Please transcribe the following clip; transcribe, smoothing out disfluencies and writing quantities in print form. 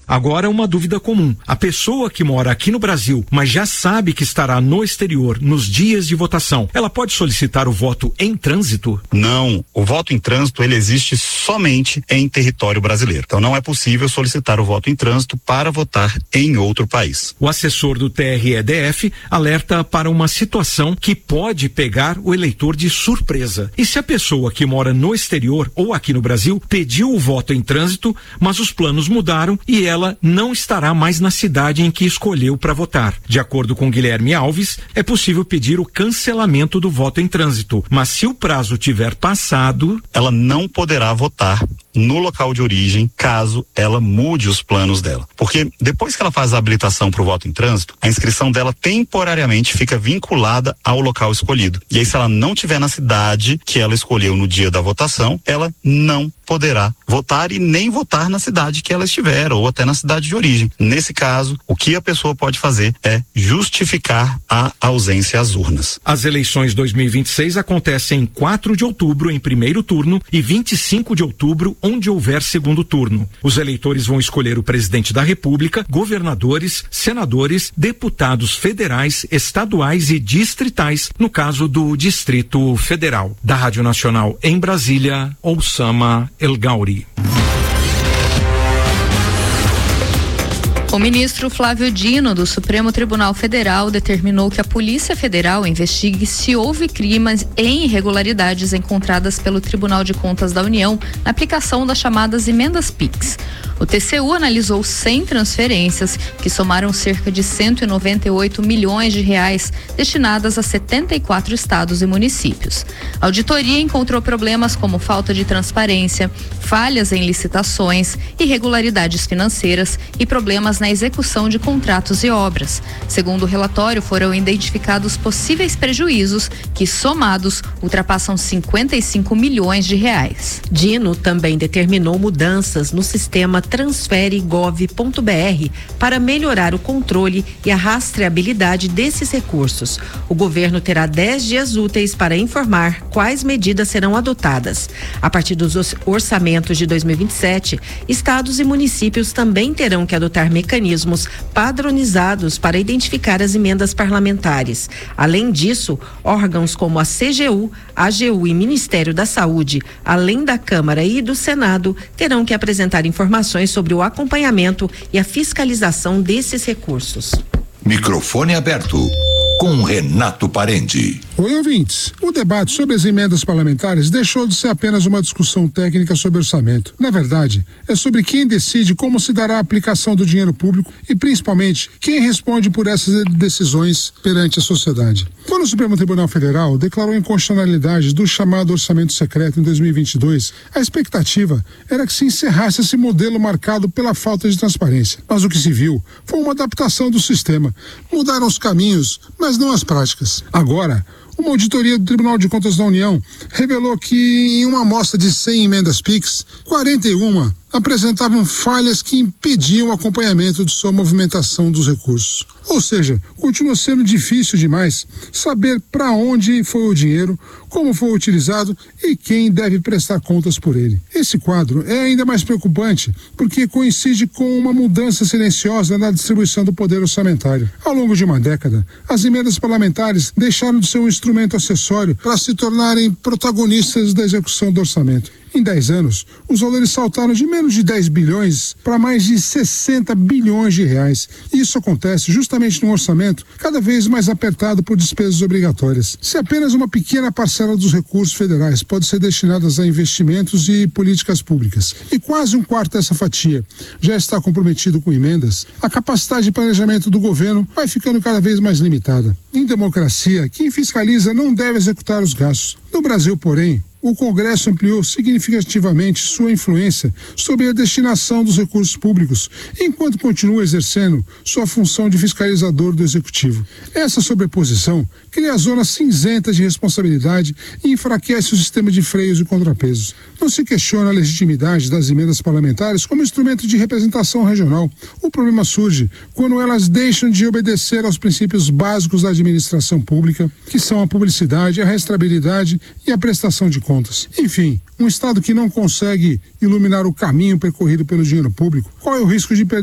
Agora, uma dúvida comum. A pessoa que mora aqui no Brasil, mas já sabe que estará no exterior nos dias de votação, ela pode solicitar o voto em trânsito? Não, o voto em trânsito ele existe somente em território brasileiro. Então não é possível solicitar o voto em trânsito para votar em outro país. O assessor do TRE-DF alerta para uma situação que pode pegar o eleitor de surpresa. E se a pessoa que mora no exterior ou aqui no Brasil pediu o voto em trânsito, mas os planos mudaram e ela não estará mais na cidade em que escolheu para votar? De acordo com Guilherme Alves, é possível pedir o cancelamento do voto em trânsito, mas se o prazo tiver passado, ela não poderá votar no local de origem caso ela mude os planos dela. Porque depois que ela faz a habilitação para o voto em trânsito, a inscrição dela temporariamente fica vinculada ao local escolhido. E aí, se ela não estiver na cidade que ela escolheu no dia da votação, ela não poderá votar e nem votar na cidade que ela estiver ou até na cidade de origem. Nesse caso, o que a pessoa pode fazer é justificar a ausência às urnas. As eleições 2026 acontecem em 4 de outubro em primeiro turno e 25 de outubro onde houver segundo turno. Os eleitores vão escolher o presidente da República, governadores, senadores, deputados federais, estaduais e distritais, no caso do Distrito Federal. Da Rádio Nacional em Brasília, Oussama El Gauri. O ministro Flávio Dino, do Supremo Tribunal Federal, determinou que a Polícia Federal investigue se houve crimes e irregularidades encontradas pelo Tribunal de Contas da União na aplicação das chamadas emendas PIX. O TCU analisou 100 transferências que somaram cerca de 198 milhões de reais destinadas a 74 estados e municípios. A auditoria encontrou problemas como falta de transparência, falhas em licitações, irregularidades financeiras e problemas na execução de contratos e obras. Segundo o relatório, foram identificados possíveis prejuízos que, somados, ultrapassam 55 milhões de reais. Dino também determinou mudanças no sistema transfere.gov.br para melhorar o controle e a rastreabilidade desses recursos. O governo terá 10 dias úteis para informar quais medidas serão adotadas. A partir dos orçamentos de 2027, estados e municípios também terão que adotar mecanismos padronizados para identificar as emendas parlamentares. Além disso, órgãos como a CGU, AGU e Ministério da Saúde, além da Câmara e do Senado, terão que apresentar informações sobre o acompanhamento e a fiscalização desses recursos. Microfone aberto com Renato Parente. Oi, ouvintes. O debate sobre as emendas parlamentares deixou de ser apenas uma discussão técnica sobre orçamento. Na verdade, é sobre quem decide como se dará a aplicação do dinheiro público e, principalmente, quem responde por essas decisões perante a sociedade. Quando o Supremo Tribunal Federal declarou a inconstitucionalidade do chamado orçamento secreto em 2022, a expectativa era que se encerrasse esse modelo marcado pela falta de transparência. Mas o que se viu foi uma adaptação do sistema. Mudaram os caminhos, mas não as práticas. Agora, uma auditoria do Tribunal de Contas da União revelou que em uma amostra de 100 emendas PIX, 41 apresentavam falhas que impediam o acompanhamento de sua movimentação dos recursos. Ou seja, continua sendo difícil demais saber para onde foi o dinheiro, como foi utilizado e quem deve prestar contas por ele. Esse quadro é ainda mais preocupante porque coincide com uma mudança silenciosa na distribuição do poder orçamentário. Ao longo de uma década, as emendas parlamentares deixaram de ser um instrumento acessório para se tornarem protagonistas da execução do orçamento. Em 10 anos, os valores saltaram de menos de 10 bilhões para mais de 60 bilhões de reais. E isso acontece justamente num orçamento cada vez mais apertado por despesas obrigatórias. Se apenas uma pequena parcela dos recursos federais pode ser destinada a investimentos e políticas públicas, e quase um quarto dessa fatia já está comprometido com emendas, a capacidade de planejamento do governo vai ficando cada vez mais limitada. Em democracia, quem fiscaliza não deve executar os gastos. No Brasil, porém, o Congresso ampliou significativamente sua influência sobre a destinação dos recursos públicos, enquanto continua exercendo sua função de fiscalizador do Executivo. Essa sobreposição cria zonas cinzentas de responsabilidade e enfraquece o sistema de freios e contrapesos. Não se questiona a legitimidade das emendas parlamentares como instrumento de representação regional. O problema surge quando elas deixam de obedecer aos princípios básicos da administração pública, que são a publicidade, a rastreabilidade e a prestação de contas. Enfim, um Estado que não consegue iluminar o caminho percorrido pelo dinheiro público, qual é o risco de perder